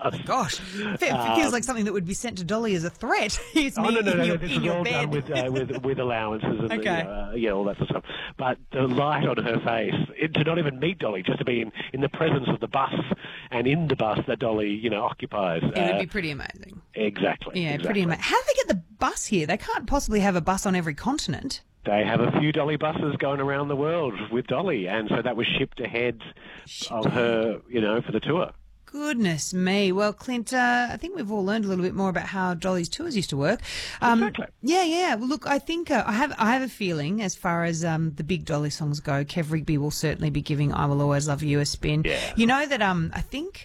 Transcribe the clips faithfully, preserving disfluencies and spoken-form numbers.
bus. Gosh, it feels Um, like something that would be sent to Dolly as a threat. It's Oh, me no, no, in no, your, no. This in is your all bed. done with, uh, with with allowances and Okay. you know, uh, yeah, all that sort of stuff. But the light on her face, it, to not even meet Dolly, just to be in, in the presence of the bus and in the bus that Dolly, you know, occupies. It would uh, be pretty amazing. Exactly. Yeah, exactly. pretty amazing. How do they get the bus here? They can't possibly have a bus on every continent. They have a few Dolly buses going around the world with Dolly, and so that was shipped ahead Shipped of her, you know, for the tour. Goodness me. Well, Clint, uh, I think we've all learned a little bit more about how Dolly's tours used to work. Um, Exactly. Yeah, yeah. Well, look, I think uh, I have I have a feeling as far as um, the big Dolly songs go, Kev Rigby will certainly be giving I Will Always Love You a spin. Yeah. You know that um, I think...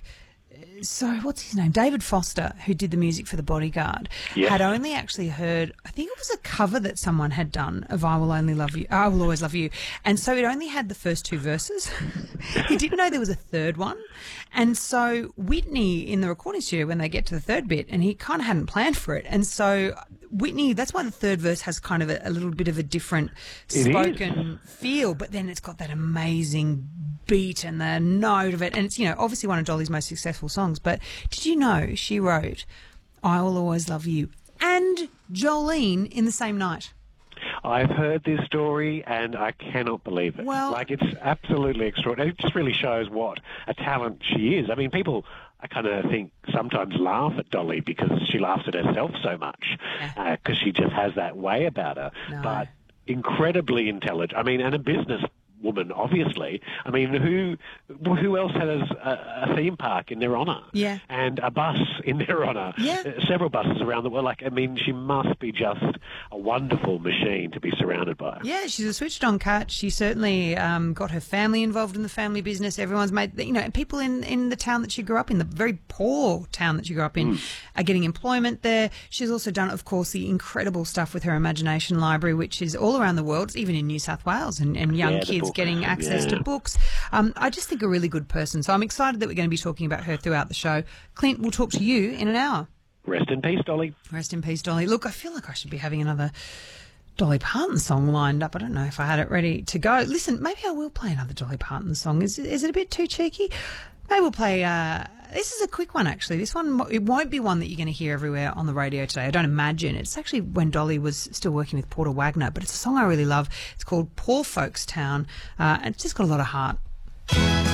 So what's his name? David Foster, who did the music for The Bodyguard, Yes. had only actually heard, I think it was a cover that someone had done of I Will Only Love You, I Will Always Love You. And so it only had the first two verses. He didn't know there was a third one. And so Whitney in the recording studio, when they get to the third bit, and he kind of hadn't planned for it. And so Whitney, that's why the third verse has kind of a, a little bit of a different It spoken feel, but then it's got that amazing beat and the note of it. And it's, you know, obviously one of Dolly's most successful songs. But did you know she wrote I Will Always Love You and Jolene in the same night? I've heard this story and I cannot believe it. Well- like, it's absolutely extraordinary. It just really shows what a talent she is. I mean, people, I kind of think, sometimes laugh at Dolly because she laughs at herself so much Yeah. because she just has that way about her. No. But incredibly intelligent. I mean, and a business woman, obviously. I mean, who who else has a, a theme park in their honour? Yeah. And a bus in their honour? Yeah. Uh, several buses around the world. Like, I mean, she must be just a wonderful machine to be surrounded by. Yeah, she's a switched-on cat. She certainly um, got her family involved in the family business. Everyone's made, you know, and people in, in the town that she grew up in, the very poor town that she grew up in, are getting employment there. She's also done, of course, the incredible stuff with her Imagination Library, which is all around the world, even in New South Wales, and, and young Yeah, the kids books, getting access yeah. to books. Um, I just think a really good person. So I'm excited that we're going to be talking about her throughout the show. Clint, we'll talk to you in an hour. Rest in peace, Dolly. Rest in peace, Dolly. Look, I feel like I should be having another Dolly Parton song lined up. I don't know if I had it ready to go. Listen, maybe I will play another Dolly Parton song. Is, is it a bit too cheeky? Maybe we'll play... Uh, this is a quick one, actually. This one, it won't be one that you're going to hear everywhere on the radio today. I don't imagine. It's actually when Dolly was still working with Porter Wagner, but it's a song I really love. It's called Poor Folks Town, uh, and it's just got a lot of heart.